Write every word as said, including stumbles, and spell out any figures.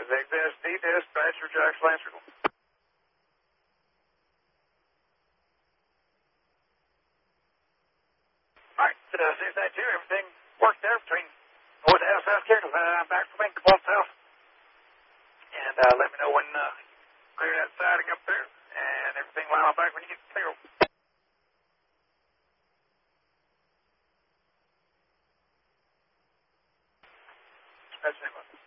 X S D dispatcher, Jackson Land Circle. Alright, uh, six nine two, everything worked there between North and South Carolina. Uh, I'm back from Incapult South. And uh, let me know when uh, clear that siding up there and everything while I'm back when you get clear. That's it.